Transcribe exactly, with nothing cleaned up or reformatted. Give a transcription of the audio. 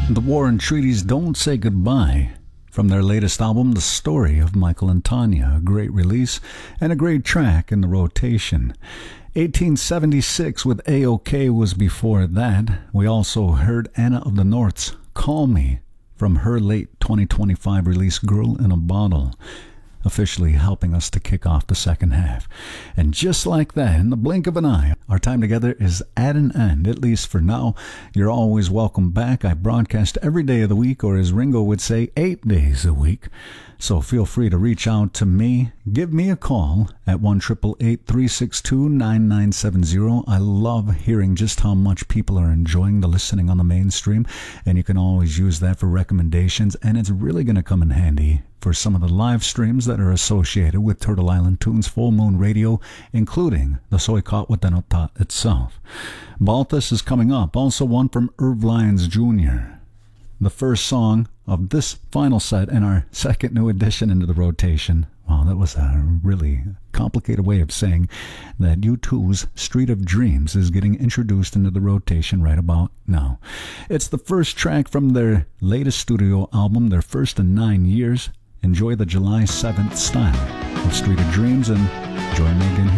The War and Treaties Don't Say Goodbye, from their latest album, The Story of Michael and Tanya, a great release and a great track in the rotation. eighteen seventy-six with A O K was before that. We also heard Anna of the North's Call Me from her late twenty twenty-five release Girl in a Bottle, officially helping us to kick off the second half. And just like that, in the blink of an eye, our time together is at an end, at least for now. You're always welcome back. I broadcast every day of the week, or as Ringo would say, eight days a week. So feel free to reach out to me. Give me a call at one eight eight eight, three six two, nine nine seven zero. I love hearing just how much people are enjoying the listening on the mainstream, and you can always use that for recommendations, and it's really going to come in handy for some of the live streams that are associated with Turtle Island Tunes Full Moon Radio, including the Soikot Watanota itself. Balthus is coming up, also one from Irv Lyons Junior The first song of this final set and our second new addition into the rotation. Wow, that was a really complicated way of saying that U two's Street of Dreams is getting introduced into the rotation right about now. It's the first track from their latest studio album, their first in nine years. Enjoy the July seventh style of Street of Dreams, and join me again here